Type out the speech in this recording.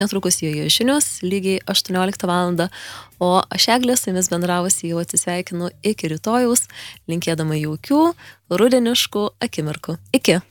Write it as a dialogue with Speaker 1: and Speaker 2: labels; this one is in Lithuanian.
Speaker 1: netrukus joje žinios, lygiai 18 val. O aš Eglė su jumis bendravusi jau atsisveikinu iki rytojaus, linkėdama jaukių, rudeniškų akimirkų. Iki.